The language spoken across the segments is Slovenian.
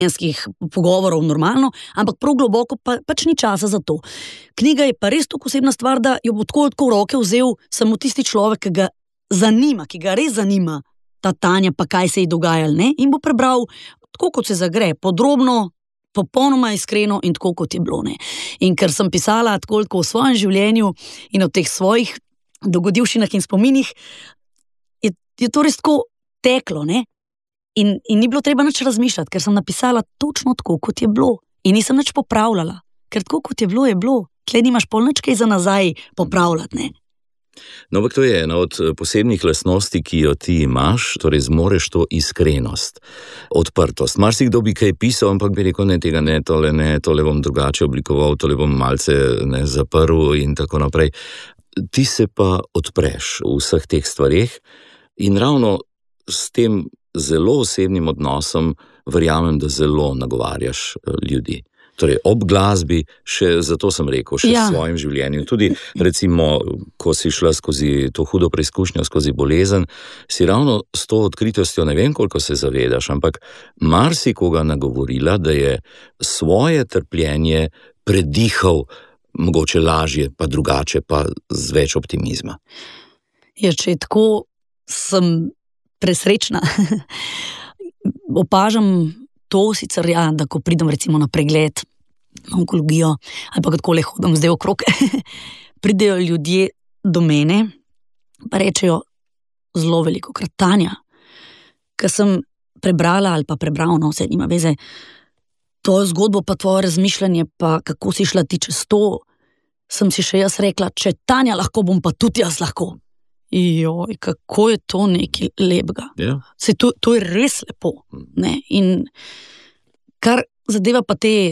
pogovorov normalno, ampak prav globoko pač ni časa za to. Knjiga je pa res tako osebna stvar, da jo bo tako v roke vzel samo tisti človek, ki ga zanima, ki ga res zanima ta Tanja, pa kaj se ji dogaja, ne? In bo prebral tako, kot se zagre, podrobno, popolnoma iskreno in tako, kot je bilo, ne? In ker sem pisala tako v svojem življenju in o teh svojih dogodivščinah in spominih, je to res tako teklo, ne? In ni bilo treba nič razmišljati, ker sem napisala točno tako, kot je bilo. In nisem nič popravljala, ker tako, kot je bilo, je bilo. Tle nimaš pol nič kaj za nazaj popravljati, ne. No, ampak to je ena od posebnih lastnosti, ki jo ti imaš, torej zmoreš to iskrenost, odprtost. Marsikdo bi kaj pisal, ampak bi rekel, ne, tole bom drugače oblikoval, tole bom malce zaprl in tako naprej. Ti se pa odpreš v vseh teh stvareh in ravno s tem zelo osebnim odnosom verjamem, da zelo nagovarjaš ljudi. Torej, ob glasbi, še zato sem rekel, še s svojim življenjem. Tudi, recimo, ko si šla skozi to hudo preizkušnjo, skozi bolezen, si ravno s to odkritostjo, ne vem, koliko se zavedaš, ampak marsikoga nagovorila, da je svoje trpljenje predihal mogoče lažje, pa drugače, pa z več optimizma. Ja, če tako sem presrečna. Opažam to sicer, da ko pridem recimo na pregled, na onkologijo, ali pa kako le hodim zdaj okrog, pridejo ljudje do mene, pa rečejo zelo velikokrat, Tanja, ker sem prebrala ali pa prebral, vse nima veze, tvojo zgodbo pa tvoje razmišljanje, pa kako si šla ti čez to, sem si še jaz rekla, če Tanja lahko, bom pa tudi jaz lahko. Joj, kako je to nekaj lepega. Yeah. Se to je res lepo. Ne? In kar zadeva pa te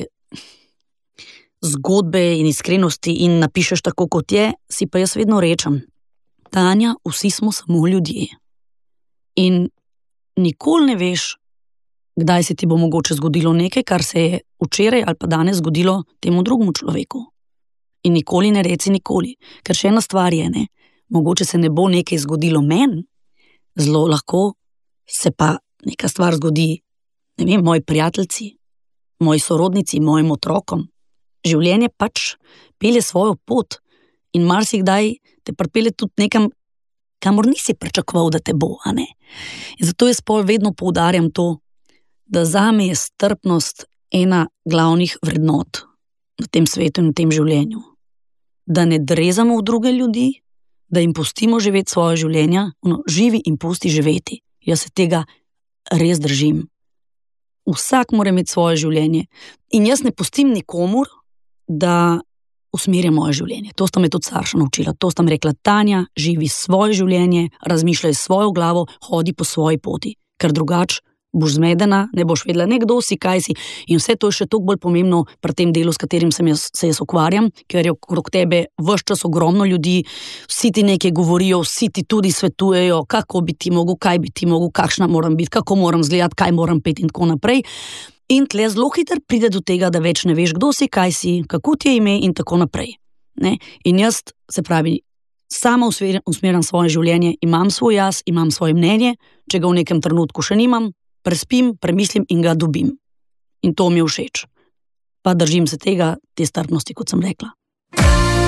zgodbe in iskrenosti in napišeš tako, kot je, si pa jaz vedno rečem, Tanja, vsi smo samo ljudje. In nikoli ne veš, kdaj se ti bo mogoče zgodilo nekaj, kar se je včeraj ali pa danes zgodilo temu drugemu človeku. In nikoli ne reci nikoli. Ker še ena stvar je, ne? Mogoče se ne bo nekaj zgodilo meni, zelo lahko se pa neka stvar zgodi, ne vem, moji prijateljci, moji sorodnici, mojim otrokom. Življenje pač pelje svojo pot in marsikdaj te pripelje tudi nekam, kamor nisi pričakoval, da te bo, a ne. In zato jaz pol vedno poudarjam to, da zame je strpnost ena glavnih vrednot na tem svetu in v tem življenju. Da ne drezamo v druge ljudi, da jim pustimo živeti svoje življenja, živi in pusti živeti. Jaz se tega res držim. Vsak mora imeti svoje življenje. In jaz ne pustim nikomur, da usmerja moje življenje. To sta me tudi starša naučila. To sta mi rekla, Tanja, živi svoje življenje, razmišljaj svojo glavo, hodi po svoji poti. Ker drugače boš zmedena, ne boš vedela, kdo si, kaj si. In vse to je še toliko bolj pomembno pri tem delu, s katerim se jaz ukvarjam, ker je okrog tebe ves čas ogromno ljudi, vsi ti nekaj govorijo, vsi ti tudi svetujejo, kako bi ti mogel, kaj bi ti mogel, kakšna moram biti, kako moram zgledati, kaj moram peti in tako naprej. In tle zelo hitro pride do tega, da več ne veš, kdo si, kaj si, kako ti je ime in tako naprej. Ne? In jaz, se pravi, sama usmerjam svoje življenje, imam svoj jaz, imam svoje mnenje, če ga v nekem trenutku še nimam, prespim, premislim in ga dobim. In to mi je všeč. Pa držim se tega, te strpnosti, kot sem rekla.